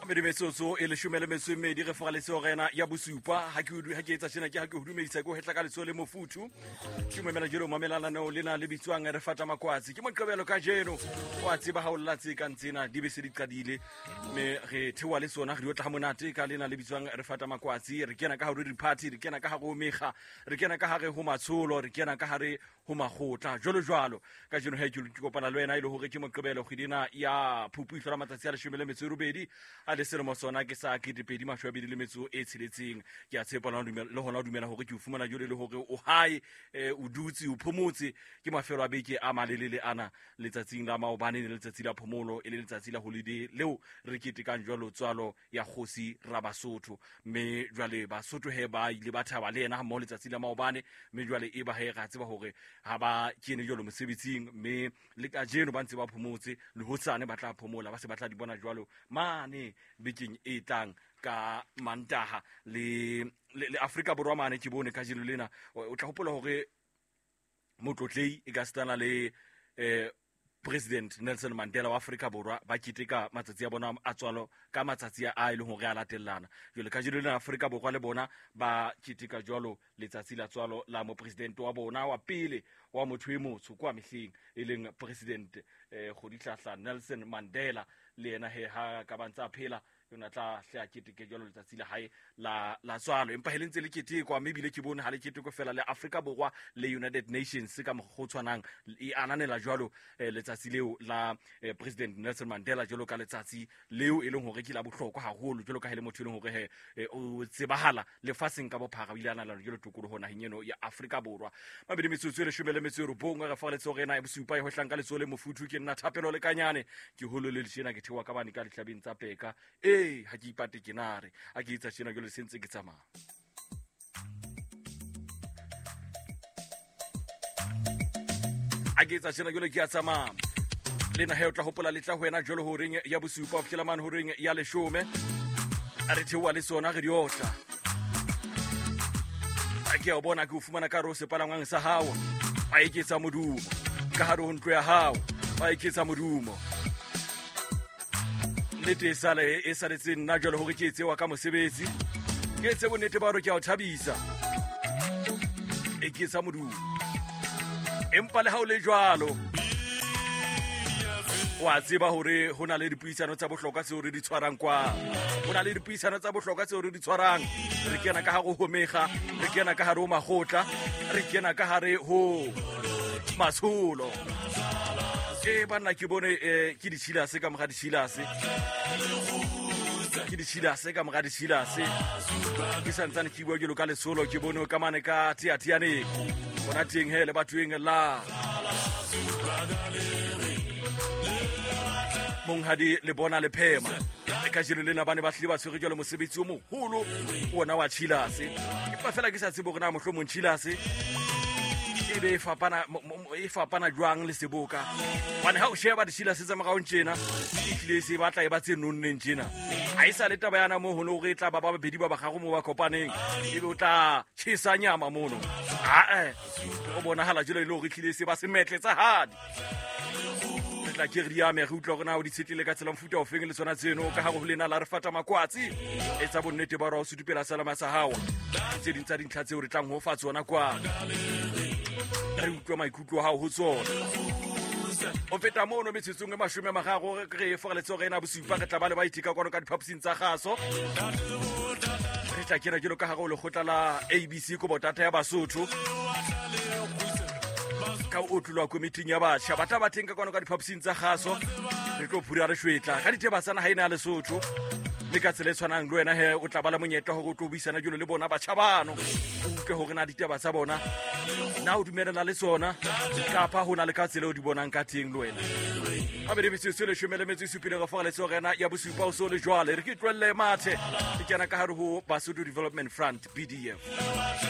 metsotso e le shumele metsomedi re foga lesego rena ya bosupa ha ke etsa tjena ke ha ke hudumedisa go hetla ka letso le mofuthu ke momela jelo mamelana no le na le bitswang re fata makwatsi ke moqebelo ka jeno wa tseba ha o latse ka ntsena di be se di qadile me re thewa le sona re otla monate ka lena le bitswang re fata makwatsi re kena ka hore di party re kena ka ha go mega re kena ka hare ho matsholo re kena ka hare ho magotla jolo ka jeno he ke kopana le wena ile hore ke moqebelo khidina ya phuphu ihlola matsatsi a le shumele metsorobedi a le selemo sona ke sa ke dipedi mashwabedi le metso e tshiletseng ke a tshepa le hona dumela hore ke o fumana jole le hore o hae o dutse o phomotse ke mafelo a beke a malelele ana letsatsing la maobane le letsatsi la phomolo e le letsatsi la holiday leo re ketekang jwalo tswalo ya kgosi Rabasotho me jwale Basotho he ba ile ba thaba le ena mo letsatsi la maobane me jwale e ba he ga tseba hore ha ba kene jwalo mosebetsing me le ka jeno ba ntse ba phomotse le hotsane ba tla phomola ba se ba tla di bona jwalo mane bekeng e tlang ka Mantaha le Afrika Borwa mane ke bone ka jelo lena o tla hopola hore motlotlei e ka stana le President Nelson Mandela wa Afrika Borwa ba kiteka matsatsi a bona a tswalo ka matsatsi a ile hore a latellana jole ka jelo lena Afrika Borwa le bona ba kiteka jwalo letsatsi la tswalo la mo president wa bona wa pele wa motho e motsho kwa mehleng e leng President Godihlahla Nelson Mandela le yena he ha ka bantsa phela yona tla hla keteke jalo letsatsi la hae la tswalo empa he lentse le ketekwa mebile ke bone ha le keteko fela le Afrika Borwa le United Nations ka mogotshwanang e ananela jalo letsatsi leo la President Nelson Mandela jalo ka letsatsi leo e leng hore ke la bohlokwa haholo jalo ka hele motho e leng hore he o tsebahala lefatsheng ka bophara o ile ananela jalo tokolo hona hinyeno ya Afrika Borwa mabedi metsotso le shumele metsero bonga ga fa letso rena e bosupa e hohlang ka letso le mofuthu ke nna thapelo le kanyane ke holo le leshena ke thewa ka bane ka dihlabeng tsa peka ha ke ipate ke nare a ke itsa tshena jole sentse ke tsamaya a ke itsa tshena jole ke a tsamaya lena he o tla hopola le tla ho wena jole ho reng ya bosupa of man ho reng ya leshome a re thewa le sona re diotla a ke o bona ke o fumana ka ro se palangwang sa hao a iketsa modumo ka hare ho ntlo ya hao a iketsa modumo nete sale e saletse nna jalo hore ke etsewa ka mosebetsi ke etse bonnete ba hore ke a o thabisa e ke etsa modumo empa le ha o le jwalo wa tseba hore ho na le dipuisano tsa bohlokwa tseo re di tshwarang kwa ho na le dipuisano tsa bohlokwa tseo re di tshwarang re kena ka hare ho mega re kena ka hare ho magotla re kena ka hare ho matsholo ke bana ke bone ke di tshilase ka mga di tshilase ke di tshilase ka mga di tshilase ke santsane ke bua ke lo ka lesolo ke bone ka mane ka tiane bona teng hele batweng la monghadi le bona le phema e ka jelo lena bane ba hle ba tshwere jalo mosebetsi o moholo ona wa tshilase ke pa fela ke sa tsebo gona mohlo mo tshilase e fapana jwang le seboka bane ha o sheba di tshilase tsa magaong tjena e tlile se batla e ba tse nonneng tjena a isa le taba yana mo hono re tla ba babedi ba gago mo ba kopaneng e be o tla tshisa nyama mono o bona hala jelo ile re tlile se ba se metle tsa hadi la ke re ya me re utlwa gona o di tsetile ka tsela mfuta o feng le tsona tseno ka ha go lena la re fata makwatsi e tsa bonnete ba ra o sutupela salama sa hawa tse dintsa dintlha tseo re tlang ho fa tsona kwa re utlwa maikutlo ha ho tsona o feta mono metsetsong e mashume magago re foga letso rena bosupa re tla ba le ba itika kwano ka diphaposing tsa gaso re tla kena jelo ka ha go le khotla la ABC go botata ya Basotho ka o tlwa committee ya batjha batla ba teng ka kwano ka diphaposing tsa gaso re tlo phura re shwetla ka diteba tsana ha ina Lesotho le ka tsele tshwanang le wena he o tla bala monyetla go tlo buisana jolo le bona batjha bano o ke hore na diteba tsa bona na o dumelela le tsona ka pa hona le ka tsele o di bonang ka teng le wena a be re se le shumele metsi supile go fa le tsogena ya bosupa o so le jwale re ke tlwelle mathe ke kena ka hare ho Basotho Development Front BDF